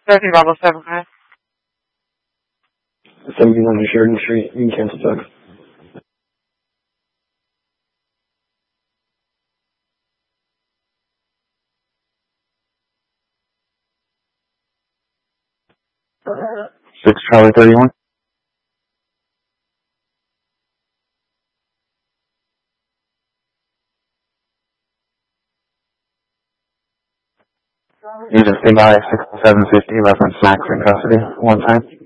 13 Bravo 7, okay? 1700 Sheridan Street. You can cancel text. Six Charlie 31. You just stay by 6750, reference Max in custody, one time.